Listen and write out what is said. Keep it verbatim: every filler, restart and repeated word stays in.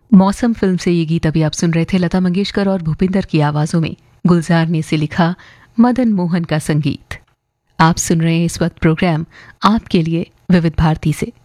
मौसम फिल्म से ये गीत अभी आप सुन रहे थे लता मंगेशकर और भूपिंदर की आवाजों में गुलजार ने इसे लिखा, मदन मोहन का संगीत। आप सुन रहे हैं इस वक्त प्रोग्राम आपके लिए विविध भारती से।